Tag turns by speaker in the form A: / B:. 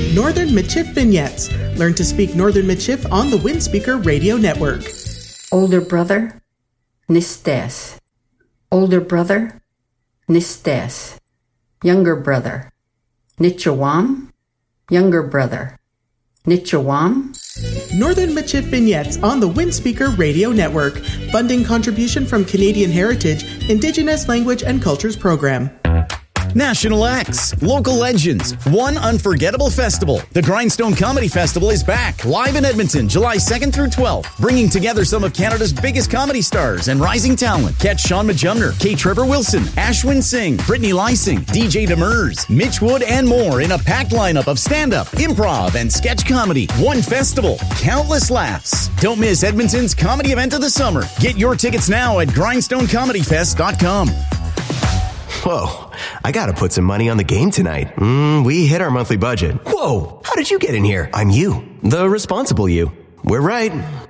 A: Northern Michif Vignettes. Learn to speak Northern Michif on the Windspeaker Radio Network.
B: Older brother, Nistes. Older brother, Nistes. Younger brother, Nichawam. Younger brother, Nichawam.
A: Northern Michif Vignettes on the Windspeaker Radio Network. Funding contribution from Canadian Heritage, Indigenous Language and Cultures Program.
C: National acts, local legends, one unforgettable festival. The Grindstone Comedy Festival is back, live in Edmonton, July 2nd through 12th, bringing together some of Canada's biggest comedy stars and rising talent. Catch Sean Majumner, K. Trevor Wilson, Ashwin Singh, Brittany Lysing, DJ Demers, Mitch Wood, and more in a packed lineup of stand-up, improv, and sketch comedy. One festival, countless laughs. Don't miss Edmonton's comedy event of the summer. Get your tickets now at grindstonecomedyfest.com.
D: Whoa, I gotta put some money on the game tonight. We hit our monthly budget. Whoa, how did you get in here? I'm you, the responsible you. We're right.